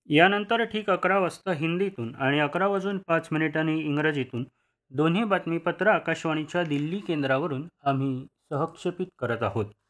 यानंतर ठीक 11 वाजता हिंदीतून आणि 11 वाजून 5 मिनिटांनी इंग्रजीतून दोन्ही बातमीपत्र आकाशवाणीच्या दिल्ली केंद्रावरून आम्ही सहक्षेपित करत आहोत.